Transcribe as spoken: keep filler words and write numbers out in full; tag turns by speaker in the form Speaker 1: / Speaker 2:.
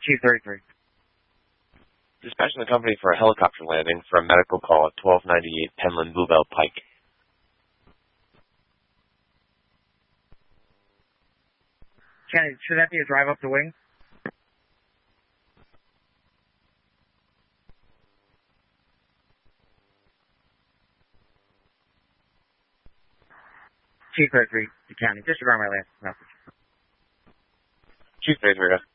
Speaker 1: Chief thirty-three.
Speaker 2: Dispatching the company for a helicopter landing for a medical call at twelve ninety-eight Penland Bluebell Pike.
Speaker 1: County, should that be a drive up the wing? Chief thirty-three, the county. Disregard my last message.
Speaker 2: Chief thirty-three.